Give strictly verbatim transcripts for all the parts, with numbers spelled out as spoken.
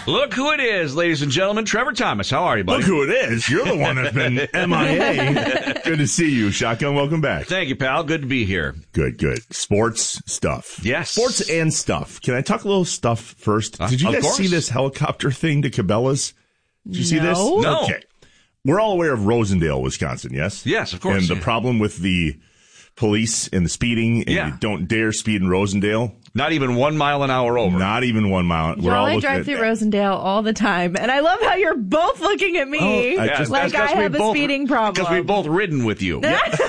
Look who it is, ladies and gentlemen. Trevor Thomas. How are you, buddy? Look who it is. You're the one that's been M I A. Good to see you, Shotgun. Welcome back. Thank you, pal. Good to be here. Good, good. Sports stuff. Yes. Sports and stuff. Can I talk a little stuff first? Uh, Did you of guys course. see this helicopter thing to Cabela's? Did you see this? No. No. Okay. We're all aware of Rosendale, Wisconsin, yes? Yes, of course. And the Yeah. problem with the police and the speeding, and Yeah. you don't dare speed in Rosendale. Not even one mile an hour over. Not even one mile. We're Y'all, all I looking drive at through that. Rosendale all the time, and I love how you're both looking at me Oh, I Yeah, just- like that's I 'cause we have a both- speeding problem. Because we've both ridden with you.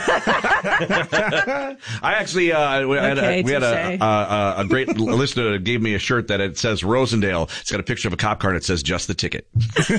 I actually, uh, we had, Okay, a, we had a, touche. a, a great listener that gave me a shirt that it says Rosendale. It's got a picture of a cop car and it says just the ticket.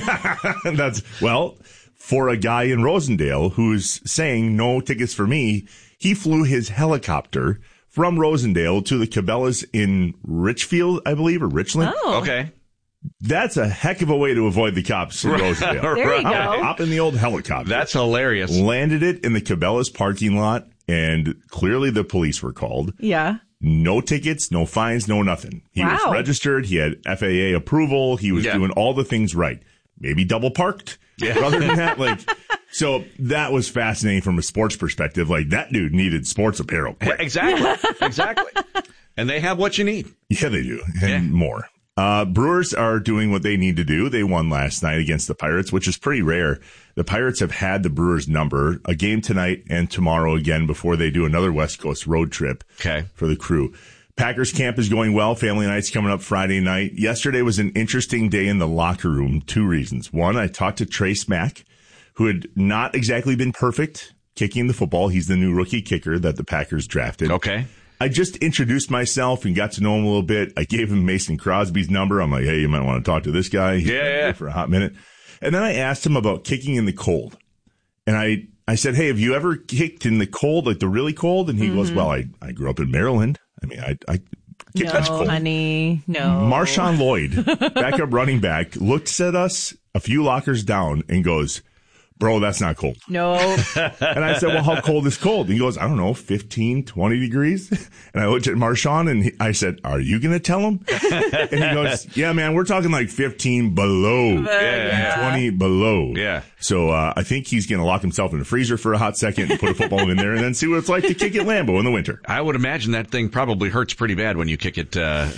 That's, well, for a guy in Rosendale who's saying no tickets for me, he flew his helicopter from Rosendale to the Cabela's in Richfield, I believe, or Richland. Oh. Okay. That's a heck of a way to avoid the cops in Rosendale. There you Right. go. Hop in the old helicopter. That's hilarious. Landed it in the Cabela's parking lot, and clearly the police were called. Yeah. No tickets, no fines, no nothing. He was Wow. registered. He had F A A approval. He was Yeah. doing all the things right. Maybe double parked. Yeah. But other than that, like, so that was fascinating from a sports perspective. Like, that dude needed sports apparel quick. Exactly. Exactly. And they have what you need. Yeah, they do. And Yeah. more. Uh, Brewers are doing what they need to do. They won last night against the Pirates, which is pretty rare. The Pirates have had the Brewers number, a game tonight and tomorrow again before they do another West Coast road trip Okay. for the crew. Packers camp is going well. Family night's coming up Friday night. Yesterday was an interesting day in the locker room. Two reasons. One, I talked to Trace Mack, who had not exactly been perfect kicking the football. He's the new rookie kicker that the Packers drafted. Okay. I just introduced myself and got to know him a little bit. I gave him Mason Crosby's number. I'm like, hey, you might want to talk to this guy. He's Yeah, been yeah. here for a hot minute. And then I asked him about kicking in the cold. And I, I said, hey, have you ever kicked in the cold, like the really cold? And he goes, well, I, I grew up in Maryland. I mean, I, I kicked No, ice cold. honey. No. Marshawn Lloyd, backup running back, looks at us a few lockers down and goes, bro, that's not cold. No. And I said, well, how cold is cold? And he goes, I don't know, fifteen, twenty degrees. And I looked at Marshawn and he, I said, are you going to tell him? And he goes, yeah, man, we're talking like fifteen below, Yeah. twenty below. Yeah. So uh, I think he's going to lock himself in the freezer for a hot second and put a football in there and then see what it's like to kick at Lambeau in the winter. I would imagine that thing probably hurts pretty bad when you kick it, uh,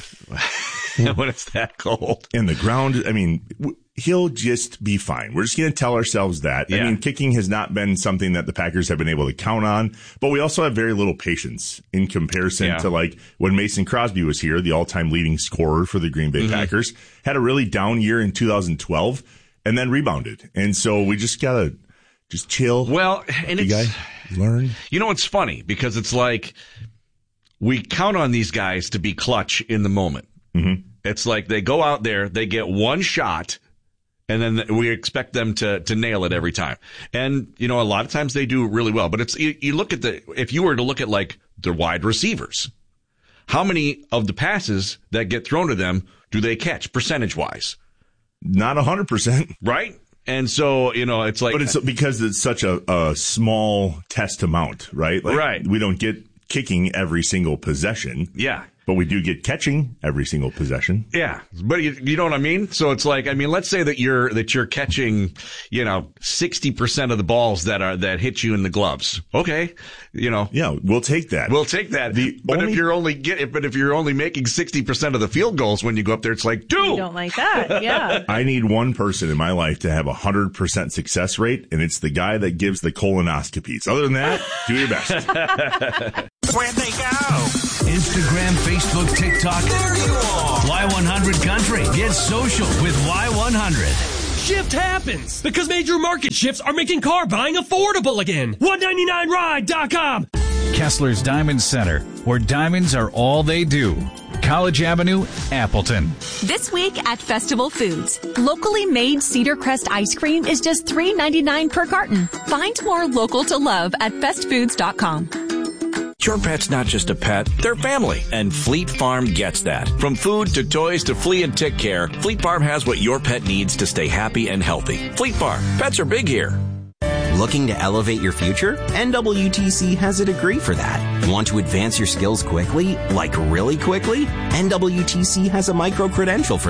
when it's that cold. And the ground, I mean, w- he'll just be fine. We're just going to tell ourselves that. Yeah. I mean, kicking has not been something that the Packers have been able to count on, but we also have very little patience in comparison Yeah. to like when Mason Crosby was here, the all-time leading scorer for the Green Bay Mm-hmm. Packers, had a really down year in two thousand twelve and then rebounded. And so we just got to just chill. Well, and you it's, guys learn. you know, it's funny because it's like we count on these guys to be clutch in the moment. Mm-hmm. It's like they go out there, they get one shot, and then we expect them to to nail it every time. And, you know, a lot of times they do really well. But it's you, you look at the, if you were to look at like the wide receivers, how many of the passes that get thrown to them do they catch percentage wise? Not one hundred percent. Right? And so, you know, it's like, But it's because it's such a, a small test amount, right? Like, Right. We don't get kicking every single possession. yeah. But we do get catching every single possession. Yeah, but you, you know what I mean? So it's like, I mean, let's say that you're, that you're catching, you know, sixty percent of the balls that are, that hit you in the gloves. Okay. You know, Yeah, we'll take that. we'll take that. The but only- if you're only get, but if you're only making sixty percent of the field goals when you go up there, it's like, You dude, don't like that. Yeah. I need one person in my life to have a one hundred percent success rate, and it's the guy that gives the colonoscopies. Other than that, do your best. Where'd they go? Instagram, Facebook, TikTok. There you are. Y one hundred Country. Get social with Y one hundred. Shift happens because major market shifts are making car buying affordable again. one ninety-nine ride dot com. Kessler's Diamond Center, where diamonds are all they do. College Avenue, Appleton. This week at Festival Foods, locally made Cedar Crest ice cream is just three ninety-nine per carton. Find more local to love at fest foods dot com. Your pet's not just a pet, they're family, and Fleet Farm gets that. From food to toys to flea and tick care, Fleet Farm has what your pet needs to stay happy and healthy. Fleet Farm, pets are big here. Looking to elevate your future? N W T C has a degree for that. Want to advance your skills quickly? Like really quickly? N W T C has a micro-credential for that.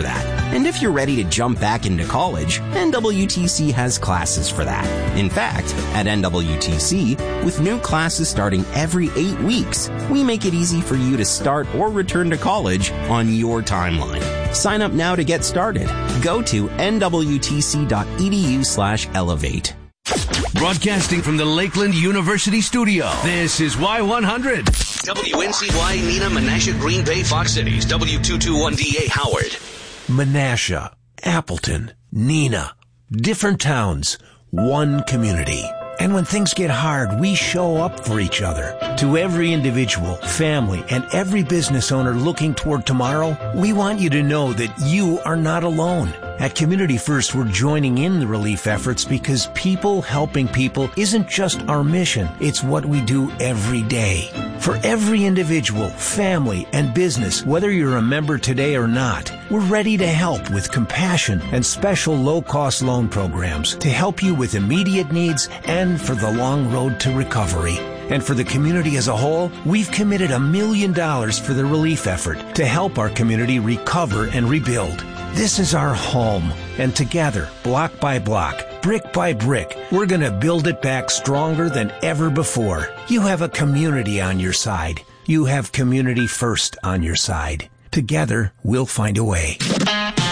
And if you're ready to jump back into college, N W T C has classes for that. In fact, at N W T C, with new classes starting every eight weeks, we make it easy for you to start or return to college on your timeline. Sign up now to get started. Go to nwtc.edu slash elevate. Broadcasting from the Lakeland University studio, this is Y one hundred. W N C Y, Neenah, Menasha, Green Bay, Fox Cities, W two twenty-one D A, Howard. Menasha, Appleton, Neenah, different towns, one community. And when things get hard, we show up for each other. To every individual, family, and every business owner looking toward tomorrow, we want you to know that you are not alone. At Community First, we're joining in the relief efforts because people helping people isn't just our mission, it's what we do every day. For every individual, family, and business, whether you're a member today or not, we're ready to help with compassion and special low-cost loan programs to help you with immediate needs and for the long road to recovery. And for the community as a whole, we've committed a million dollars for the relief effort to help our community recover and rebuild. This is our home, and together, block by block, brick by brick, we're going to build it back stronger than ever before. You have a community on your side. You have Community First on your side. Together, we'll find a way.